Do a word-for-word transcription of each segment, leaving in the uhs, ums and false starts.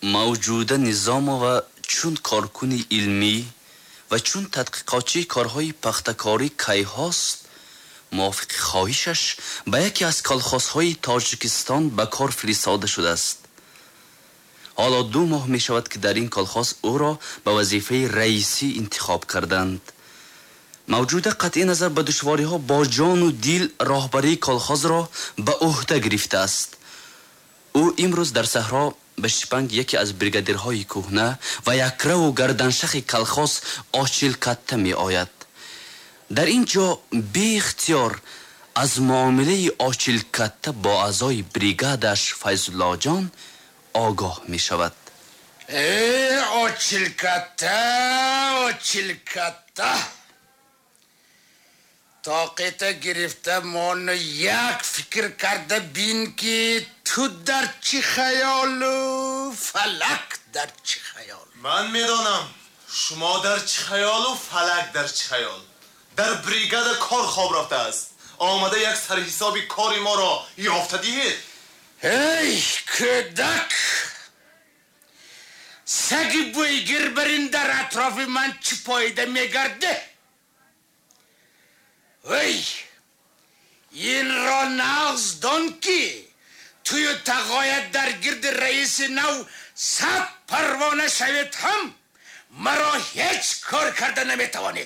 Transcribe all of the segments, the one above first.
موجوده نظام و چون کارکن علمی و چون تحقیقاتچی کارهای پختکاری کیهاست موافق خواهشش به یکی از کالخوزهای تاجیکستان به کار فرستاده شده است. حالا دو ماه می شود که در این کالخوز او را به وظیفه رئیسی انتخاب کردند. موجوده قطعی نظر به دشواری ها با جان و دل راهبری کالخوز را به عهده گرفته است. او امروز در صحرا به شپنگ یکی از بریگادیرهای کهنه و یکره و گردنشخ کالخوز آچیل کته می آید. در اینجا بی اختیار از معامله آچیل کته با اعضای بریگادش فیض‌الله جان آگاه می شود. ای آچیل کته آچیل کته طاقت گرفته من یک فکر کرده بین که تو در چی خیال و فلک در چی خیال. من میدانم شما در چی خیال و فلک در چی خیال. در بریگاد کار خواب رفته است. آمده یک سر حسابی کاری ما را یافته دید. ای کدک سگی بویگر برین در اطراف من چی پایده میگرده. وی این را نغز دان که توی تقاید در گرد رئیس نو صد پروانه شوید هم مرا هیچ کار کرده نمیتوانید.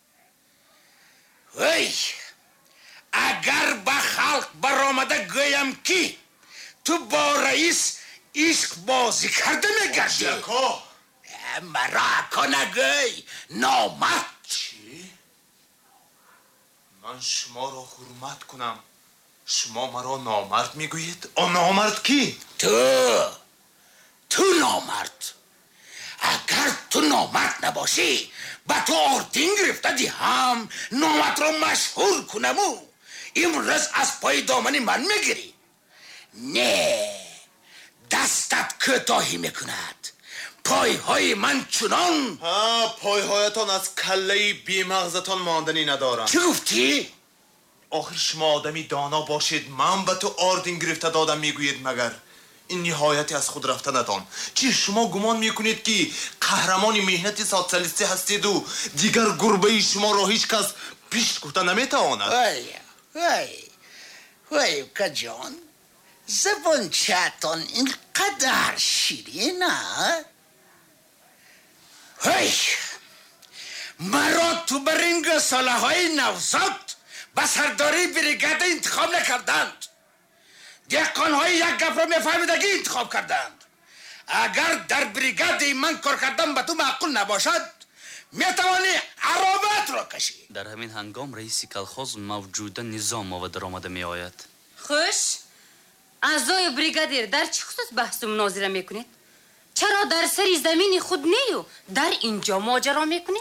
وی اگر به خلق برآمده گویم که تو با رئیس عشق بازی کرده میگردی مرا اکا نگوی نامرد. چی؟ من شما را حرمت کنم شما مرا نامرد میگویید؟ آن نامرد کی؟ تو تو نامرد. اگر تو نامرد نباشی با تو آردین گرفته دی هم نامت را مشهور کنم و امروز از پای دامنی من میگیری. نه دستت کوتاهی میکند. پای های من چنان. ها پای هایتان از کله بی مغزتان ماندنی ندارم. چی گفتی؟ آخر شما آدمی دانا باشید من به تو آردین گرفته دادم میگویید مگر این نهایتی از خود رفتنتان. چی شما گمان میکنید که قهرمان مهنت سوسیالیستی هستید و دیگر گربه شما را هیچ کس پیش گفته نمیتواند؟ وای وای وای که جان زبان چتان اینقدر شیرینه. وای مرا تو برینگ ساله های نوزاد به سرداری بریگاد انتخاب نکردند. دهقان های یک گپ را میفهمیدگی انتخاب کردند. اگر در بریگاد من کار کردم به تو معقول نباشد میتوانی عرابت را کشی. در همین هنگام رئیس کالخوز موجوده نظام آورده آمده می آید. خوش اعضای بریگادیر در چه خصوص بحث و مناظره میکنید؟ چرا در سری زمین خود نیو در اینجا ماجرا میکنید؟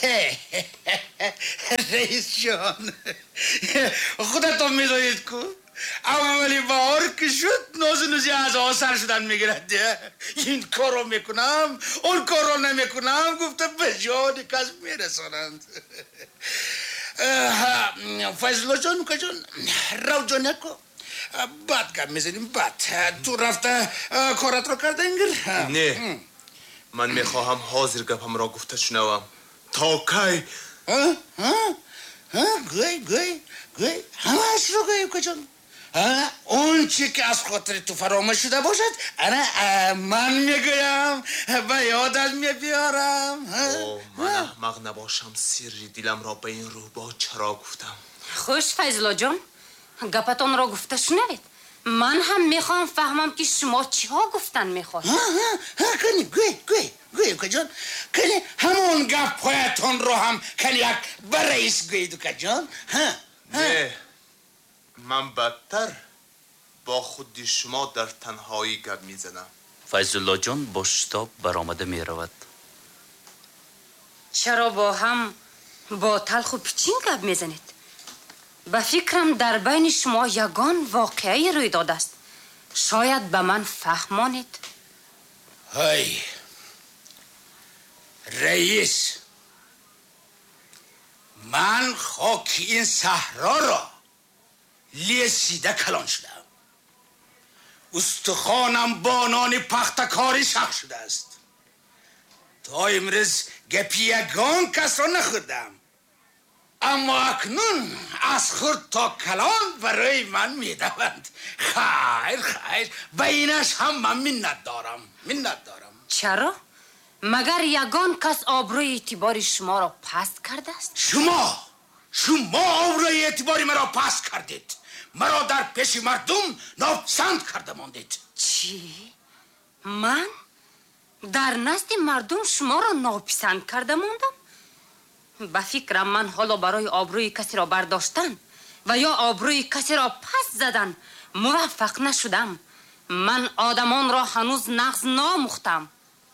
رئیس جان خودتون میدونید که اولی بهار که شد نوز نوزی از آسر شدن میگرد. این کار رو میکنم اون کار رو نمیکنم گفته به جان کس میرسانند. فیض‌الله جان که جان رو جان نکو بعد گم میزنیم. بعد تو رفته کارت رو کرده انگر؟ نه من میخواهم حاضر گپم را گفته شنوم. تا کی؟ گوی گوی گوی همه اش رو گوی که جان اون چی که از خاطر تو فراموش شده باشد انا من میگویم به یادت میبیارم. من احمق نباشم سری دلم را به این رو با چرا گفتم. خوش فیض‌الله جان گپتان را گفته شنوید. من هم میخوام فهمم که شما چی ها گفتن میخواد. ها ها ها کنی گوی گوی گوی که جان کنی همون گپ پایتون رو هم کنی یک برئیس گوی دو که جان. ها نه من بدتر با خود شما در تنهایی گپ میزنم. فیض‌الله جان با شتاب برآمده می رود. چرا با هم با تلخ و پیچین گپ میزنید؟ به فکرم در بین شما یگان واقعی روی داده است. شاید به من فهمانید. های رئیس من خاک این صحرا را لیسیده کلان شدم. استخوانم با نان پختکاری شخ شده است. تا امروز گپی یگان کس را نخوردم، اما اکنون از خورد تا کلان برای من میدوند. خیر خیر، به اینش هم من منت دارم منت دارم. چرا؟ مگر یگان کس آبروی اعتبار شما را پست کرده است؟ شما شما آبروی اعتباری مرا پست کردید، مرا در پیش مردم ناپسند کرده ماندید. چی؟ من؟ در نزد مردم شما را ناپسند کرده ماندم؟ به فکرم من حالا برای آبروی کسی را برداشتن و یا آبروی کسی را پس زدن موفق نشدم. من آدمان را هنوز نغز ناموختم.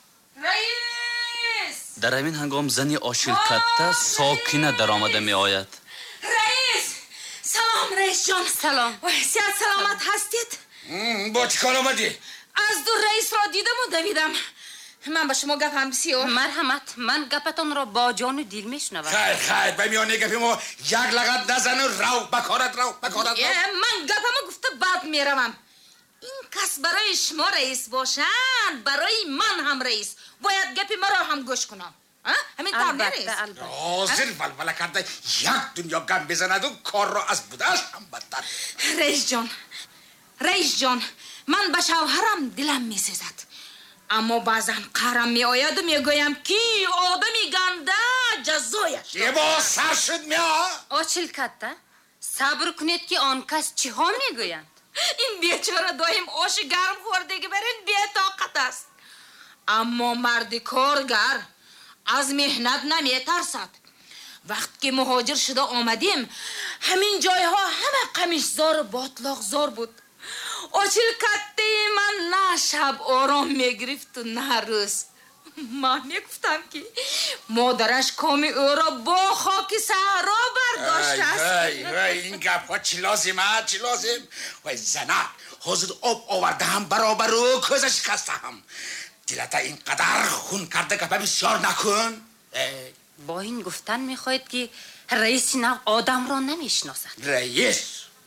رئیس! در همین هنگام زنی آشیل کته ساکنه در آمده می آید. رئیس! سلام رئیس جان. سلام. صحت سلامت هستید؟ با چیکار آمدی؟ از دور رئیس را دیدم و دویدم. من با شما گپم بسیار. مرحمت، من گپتان را با جان و دل میشنوم. خیر خیر، به میانه گپی ما یک لغت نزن و رو بکارت رو بکارت رو. من گپم گفته بعد میروم. این کس برای شما رئیس باشن، برای من هم رئیس. باید گپی مرا هم گوش کنم. همین تام رئیس. حاضر ولوله کرده یک دنیا گم بزند و کار را از بودش هم بدتر. رئیس جان، رئیس جان، من به شوهرم دلم میسوزد، اما بعضا قهرم می آید و می گویم که آدمی گنده جزایش. یه با سر شد میا. آچیل کته صبر کنید که آن کس چی ها می گویند. این بیچاره دایم آش گرم خورده که برین بی طاقت است، اما مرد کارگر از مهنت نمی ترسد. وقت که مهاجر شده آمدیم همین جایها همه قمیشزار و باطلاقزار بود. آچیل کته من نه شب آرام میگرفت و نه روز. من میگفتم که مادرش کام او را با خاک صحرا برداشته است. وای وای این گپ ها چی لازمه چی لازم؟ وای زنک حاضر آب آورده هم برابر و کوزش شکسته هم. دلت اینقدر خون کرده گپ بسیار نکن. با این گفتن میخواید که رئیس نو آدم را نمیشناسد. رئیس؟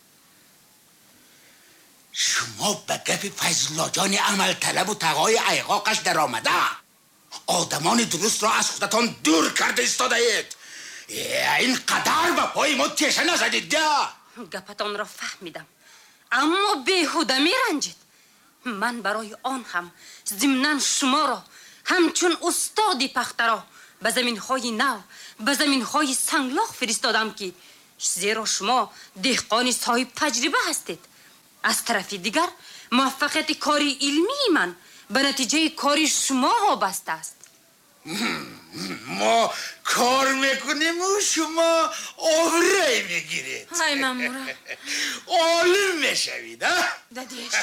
شما به گپ فیض‌الله جان عمل طلب و تقای ایقاقش در آمده آدمان درست را از خودتان دور کرده استاده اید. این قدر به پای ما تیشه نزدید ده. گپتان را فهمیدم، اما بیهوده میرنجید. من برای آن هم ضمناً شما را همچون استادی پخته را به زمین‌های نو، به زمین‌های سنگلاخ فرستادم که زیرا شما دهقانی صاحب تجربه هستید. از طرف دیگر موفقیت کاری علمی من به نتیجه کاری شما وابسته است. ما کار میکنیم و شما آبروی میگیرید. های مامورا عالم میشوید. دادیش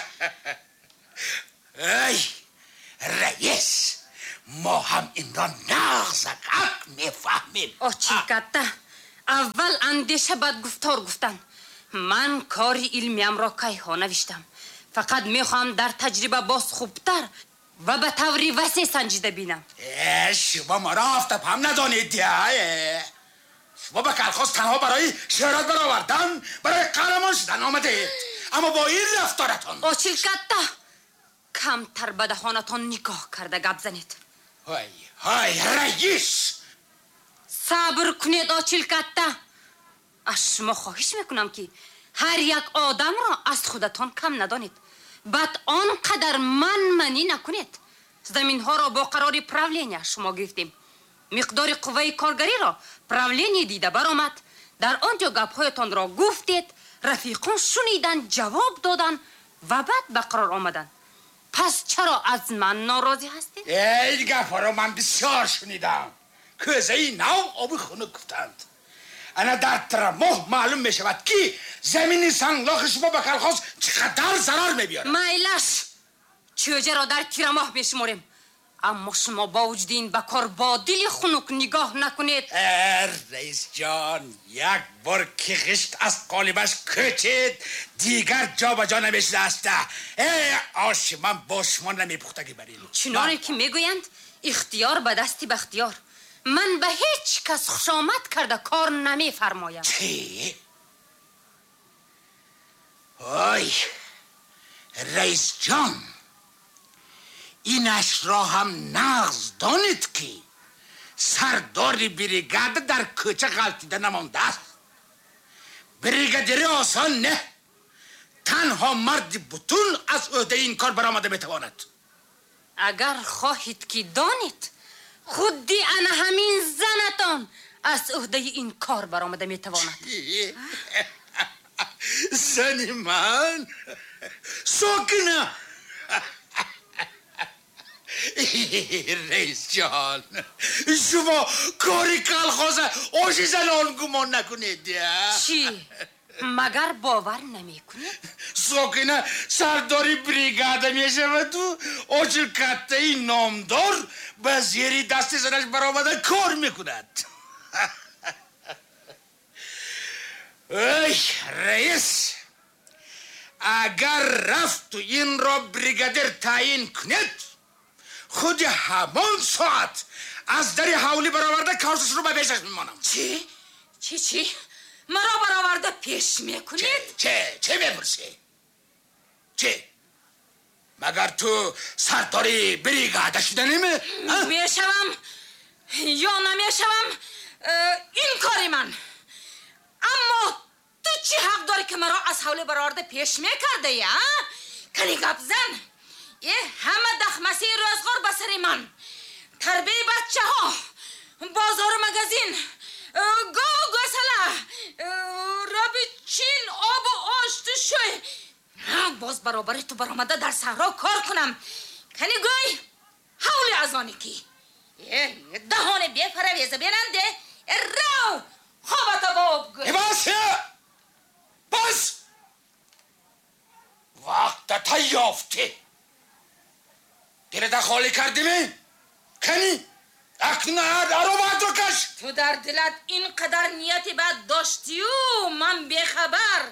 ای رئیس، ما هم این را نغزک میفهمیم. آچیل کته اول اندیشه بد گفتار گفتن. من کاری علمیم را که ها نوشتم، فقط میخوام در تجربه باز خوبتر و به طوری وسیع سنجیده بینم. شما ما را آفتاب هم ندانید. شما به کلخاص تنها برای شهرت برآوردن، برای قهرمان شدن آمده، اما با این رفتارتان. آچیل کته کمتر به دهانتان نگاه کرده گپ زنید. های های رئیس، صبر کنید آچیل کته. از شما خواهش میکنم که هر یک آدم را از خودتان کم ندانید. بعد آنقدر من منی نکنید. زمین ها را با قرار پراولینیا شما گرفتیم. مقدار قوه کارگری را پراولینی دیده برآمد. در آنجا گپ هایتان را گفتید، رفیقان شنیدن، جواب دادن و بعد به قرار آمدن. پس چرا از من ناراضی هستید؟ این گپ ها را من بسیار شنیدم. کوزه ای نو آب خنک گفتند. انا در ترماه معلوم می شود که زمین سنگلاخ شما به کلخاص چقدر ضرر می بیاره. میلش چوجه را در تیرماه بشماریم، اما شما با وجود این به کار با دل خنک نگاه نکنید. رئیس جان، یک بار که غشت از قالبش کچید دیگر جا به جا نمیشده است. آش من با شما نمیپختگی برین. چنانه که میگویند اختیار به دستی به اختیار. من به هیچ کس خوش آمد کرده کار نمی فرمایم. چی؟ آی رئیس جان، اینش را هم نغز دانید که سردار بریگاد در کوچه غلطیده نمانده است. بریگادیری آسان نه، تنها مرد بطون از عهده این کار برآمده میتواند. اگر خواهید که دانید خودی انا همین زنتان از عهده این کار برآمده میتواند. زنی من ساکنه. رئیس جان، شما کاری کلخوز آشی زنان گمان نکنید. چی؟ مگر باور نمی کنید؟ ساکنه سرداری بریگاده می شود و آجل کته این نامدار به زیری دست زنش برآمده کار میکند. ای رئیس، اگر رفت و این را بریگادر تعیین کنید، خود همان ساعت از در حولی برآورده کارش رو به پیشش میمانم. چی؟ چی چی؟ مرا برآورده پیش میکنید؟ چه؟ چه؟ چه میپرسی؟ چه؟ مگر تو سرداری بریگاده شده نمی؟ میشوم یا نمیشوم این کاری من. اما تو چی حق داری که مرا از حولی برآورده پیش میکرده یا؟ کنی گپ زن. یه همه دخمسی روزگار به سر من، تربیه بچه ها، بازار و مگزین، گاو و گسله، رابی چین، آب و آشت شوی، باز برابر تو برآمده در صحرا کار کنم. کنی گوی حولی از آنی کی یه دهان بی فرویزه بیننده رو خوابت باب گوی. بس بس وقت تا یافته دلت خالی کردیمی؟ کنی؟ اکنون عروبت رو کش. تو در دلت اینقدر نیتی بد داشتی و من بیخبر.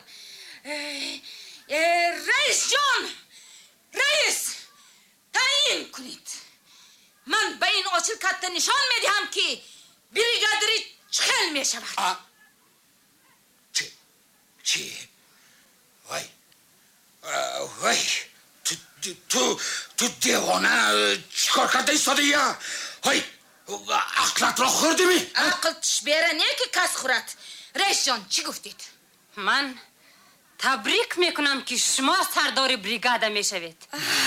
رئیس جان، رئیس تعیین کنید. من به این آچیل کته نشان میدهم که بریگادری چخل میشود. چی؟ چی؟ وای وای تو تو تو دیوانه چیکار کرده ایستاده یا؟ های عقلت را خوردی می؟ عقلش بیره نه که کس خورد. رئیس جان چی گفتید؟ من تبریک میکنم که شما سردار بریگاده میشوید.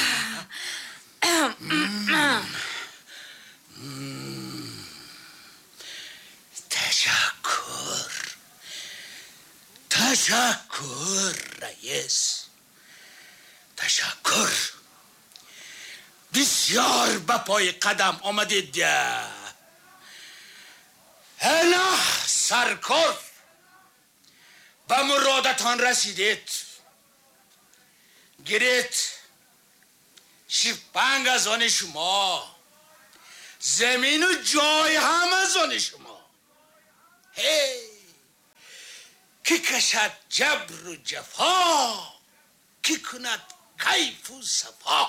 تشکر تشکر رئیس، تشکر. بسیار به پای قدم آمدید. هلا سرکار، به مرادتان رسیدید. گیرید شیپنگ از آن شما، زمین و جای هم از آن شما. هی کی کشد جبر و جفا، کی کند کیف و صفا.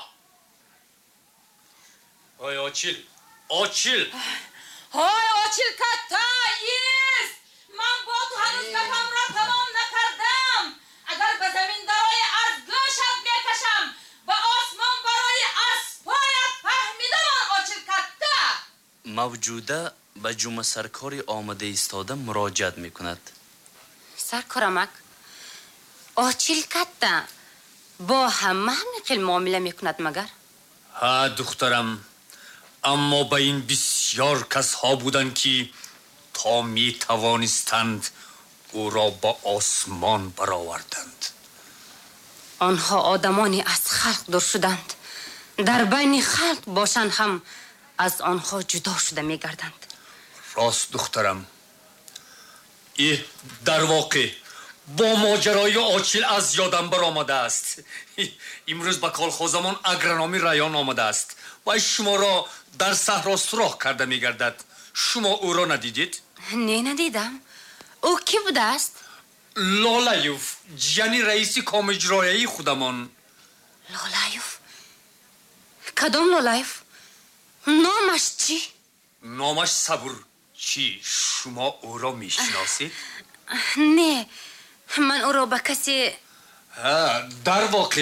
های آچیل، آچیل های آچیل کتا ایست. من با تو هنوز کفم را تمام نکردم. اگر به زمین برای از گوشت میکشم، به آسمان برای اسبایت فهمیدم. آچیل کتا موجوده به جمع سرکار آمده ایستاده مراجعت میکند. سرکارمک، آچیل کته با همه همین معامله میکند مگر؟ ها دخترم، اما به این بسیار کس ها بودند که تا می توانستند او را با آسمان برآوردند. آنها آدمانی از خلق دور شدند، در بین خلق باشند هم از آنها جدا شده میگردند. راست دخترم، ای در واقع با ماجرای آچیل از یادم برآمده است. امروز به کالخوزمان اگرنامی ریان آمده است و شما را در صحرا سوراخ کرده میگردد. شما او را ندیدید؟ نه ندیدم. او کی بوده است؟ لالایوف، یعنی رئیس کام اجرایی خودمان. لالایوف؟ کدام لالایوف؟ نامش چی؟ نامش صبور. چی شما او را میشناسید؟ نه، من او را به کسی... ها، در واقع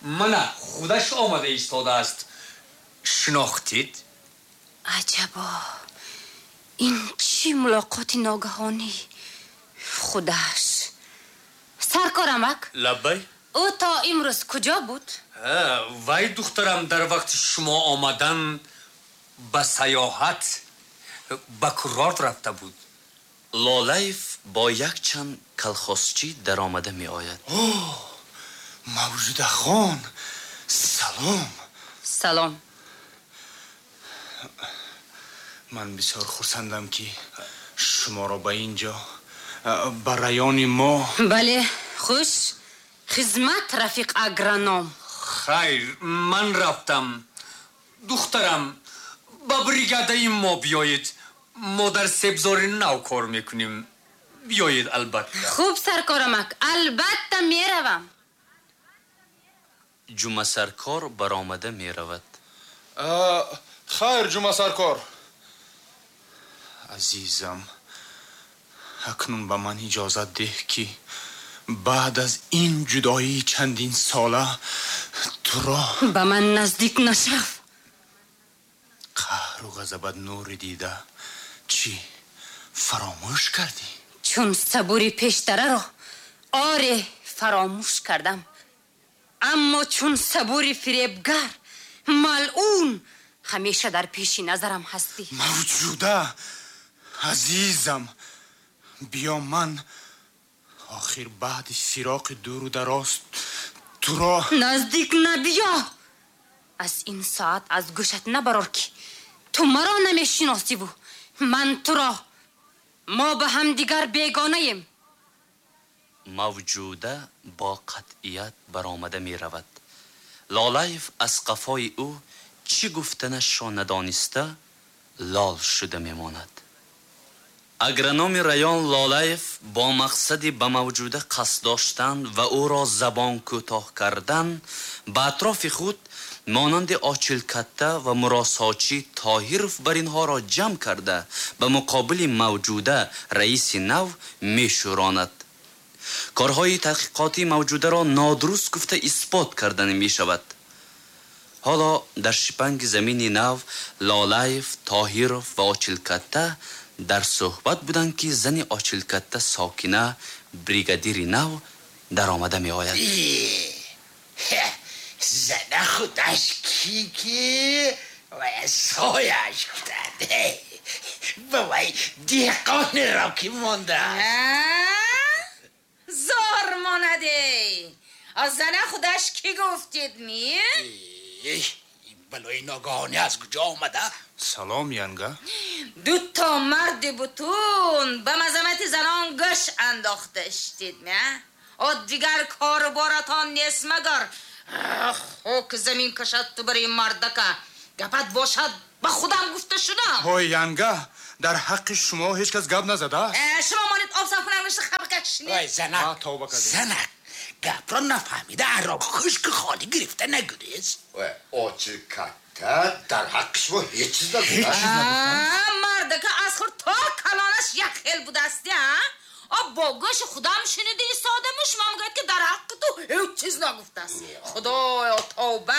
من خودش آمده ایستاده است. شناختید؟ عجبا، این چی ملاقات ناگهانی؟ خودش. سرکارمک، لبی؟ او تا امروز کجا بود؟ وای دخترم در وقت شما آمدن به سیاحت به کرات رفته بود. لالایف با یک چند کلخاسچی در آمده می آید. اوه، موجوده خان، سلام. سلام. من بسیار خرسندم که شما را به اینجا به رایان ما. بله، خوش خدمت رفیق اگرانوم. خیر، من رفتم. دخترم با بریگاده ما بیایید. ما در سبزاری نو کار میکنیم. بیایید البته. خوب سرکارمک، البته میروم. جمعه سرکار برآمده می رود. خیر جمعه سرکار. عزیزم، اکنون به من اجازت ده که بعد از این جدایی چندین ساله تو را به من نزدیک نشو. قهر و غضبت نور دیده چی فراموش کردی؟ چون صبوری پیشتره را آره فراموش کردم، اما چون صبوری فریبگر ملعون همیشه در پیش نظرم هستی. موجوده عزیزم، بیا من آخر بعد فراق دور و دراز تو را نزدیک نبیا. از این ساعت از گوشت نبرار که تو مرا نمیشناسی و من تو را. ما به هم دیگر بیگانه ایم. موجوده با قطعیت برآمده می رود. لالایف از قفای او چی گفتنش را ندانسته لال شده می ماند. اگرانوم رایان لالایف با مقصدی به موجوده قصد داشتن و او را زبان کوتاه کردن به اطراف خود مانند آچیل کته و مراساچی طاهیرف بر اینها را جمع کرده به مقابل موجوده رئیس نو می شوراند. کارهای تحقیقاتی موجوده را نادرست گفته اثبات کردن می شود. حالا در شپنگ زمین نو لالایف، طاهیرف و آچیل کته در صحبت بودند که زن آچیل کته ساکنه بریگادیر نو در آمده می آید. زن خودش کی که و سایش کتنده بابای دیقان را که مانده زار مانده. از زن خودش کی گفتید می؟ این بلای ناگهانی از کجا آمده؟ سلام ینگه. دو تا مرد بتون به مزمت زنان گش انداخته شدید می؟ و دیگر کار بارتان نیست مگر خوک زمین کشد تو برای مردکه گپت باشد به خودم گفته شدم. های ینگه، در حق شما هیچ کس گپ نزده است. شما مانید آب صاف کنم نشته خب کشنید. وای زنک زنک گپ را نفهمیده عرب خشک خالی گرفته نگریست. وای آچه کته در حق شما هیچ چیز نگفته. مردکه از خود تا کلانش یک خیل بوده استی ها؟ آب با گوش خودم شنیدی ساده مش من گوید که در حق تو هیچ چیز نگفته است. خدایا توبه.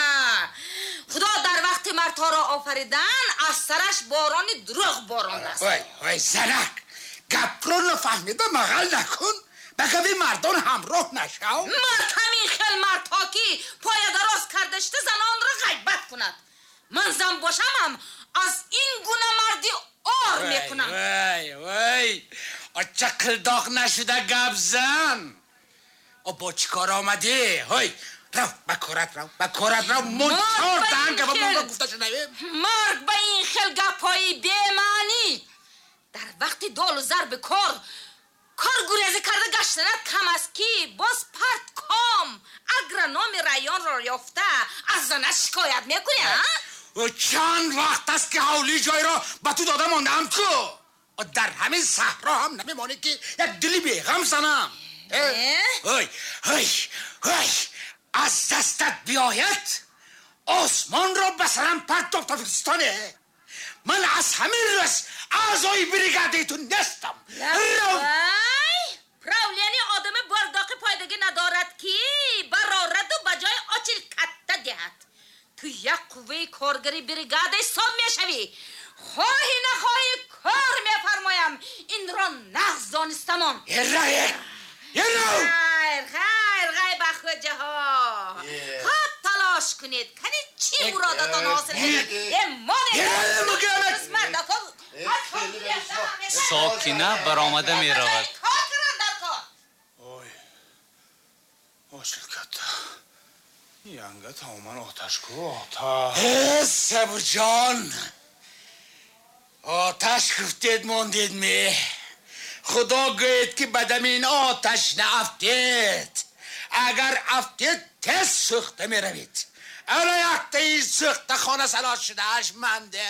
خدا در وقت مرتا را آفریدن از سرش باران دروغ باران است. وای وای زنک گپ را نفهمیده مغل نکن. بگوی مردان همراه نشو. مرد همین خیل مرتا که پای دراز کردشته زنان را غیبت کند. من زن باشم هم از این گونه مردی آر میکنم. وای وای چقل داغ نشده گپ زن. او با چی کار آمدی؟ های رو بکارت رو بکارت رو منچار دهن گفت من را گفته شده. مرگ به این خیل گپایی بیمانی. در وقتی دال و ضرب کار کار گریزی کرده گشتنت کم است که باز پرت کام اگرانوم رایان را یافته از زنش شکایت میکنی ها؟ و چند وقت است که حولی جای را به تو داده مانده هم کو و در همین صحرا هم نمیمانی که یک دلی بیغم زنم. های های های از دستت بیاید آسمان را به سرم پرت تا فرستانه. من از همین روز اعضای بریگادیتون نیستم. پراولینی آدم برداقی پایدگی ندارد که برارد و بجای آچیل دهد. تو یک قوه کارگری بریگاد حساب میشوی. خواهی نخواهی کار میفرمایم. این را نغز دانستمان. یه را یک یه را خیر خیر خیر بخوجه ها. خود تلاش کنید. کنی چی مرادتان حاصل کنید؟ یه مانه قسمت ساکنه برآمده می رود. اوی آشل کتا ینگه تماما آتش کو آتش صبر جان آتش گفتید موندید می خدا گوید که بدم این آتش نافتید. اگر افتید تست سوخته می روید. الا یک تیز سوخته خانه سلاح شدهش منده.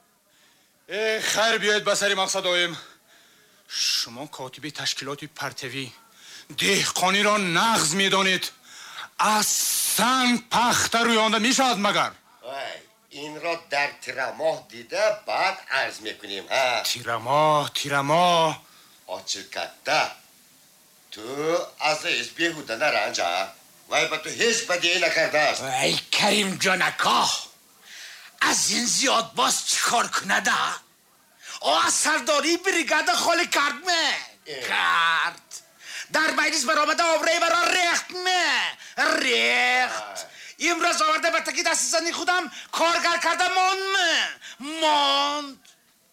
ای خیر بیاید بسری مقصد آیم. شما کاتبی تشکیلات پرتوی دهقانی را نغز می دانید. از سنگ پخته روی آنده می شود مگر؟ این را در تیرماه دیده بعد عرض میکنیم. ها تیرماه تیرماه آچل کتا تو از رئیس بیهوده نرنجا وای با تو هیچ بدی نکرده است. ای کریم جانکا از این زیاد باز چی کار کنده؟ آه سرداری بریگاد خالی کرد می کرد در مجلس برآمده آبرای برا ریخت می ریخت امروز آورده به تکی دست زنی خودم کارگر کرده ماند می ماند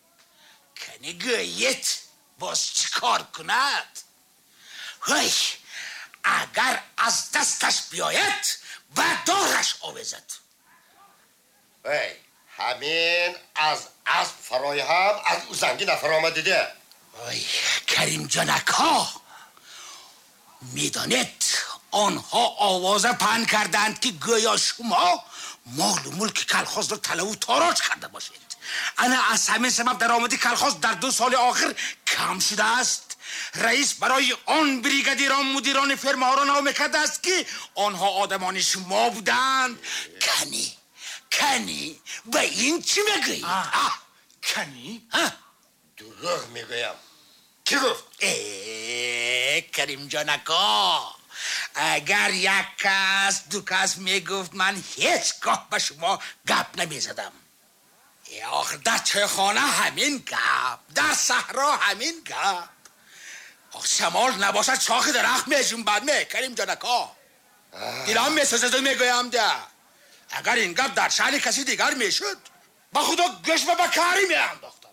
کنی گویت باز چی کار کند؟ وای اگر از دستش بیاید و دارش آویزد. وای همین از اسب فرای هم از او زنگی نفر آمده. وای کریم جانکا میدانید آنها آواز پهن کردند که گویا شما مال و ملک کلخاز را تلو و تاراج کرده باشید. انا از همین سبب درآمد کلخاز در دو سال آخر کم شده است. رئیس برای آن بریگادی را مدیران فرم ها را نام کرده است که آنها آدمان شما بودند. کنی کنی به این چی میگویی؟ کنی؟ دروغ میگویم. کی گفت؟ ای کریم جانکا اگر یک کس دو کس میگفت من هیچگاه به شما گپ نمیزدم. آخر در چایخانه همین گپ در صحرا همین گپ. شمال نباشد شاخ درخت میشون بعد می کریم جانکا دیلم میسازد و میگویم ده اگر این گپ در شأن کسی دیگر میشد با خدا گشت و بکاری میانداختم.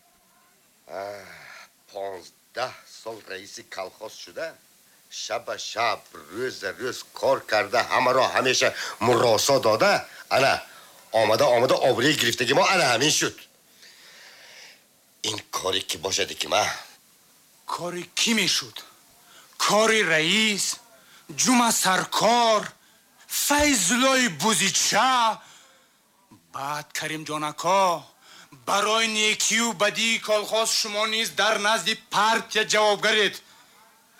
پانزده سال رئیس کلخاز شده شب شب روز روز کار کرده همه را همیشه مراسا داده. انا آمده آمده آبروی گرفتگی ما انا همین شد. این کاری که باشده که ما کاری کی میشد؟ کاری رئیس جمعه سرکار فیضلای بوزیچه. بعد کریم جانکا برای نیکی و بدی کالخواست شما نیز در نزد پارتیا جوابگرید.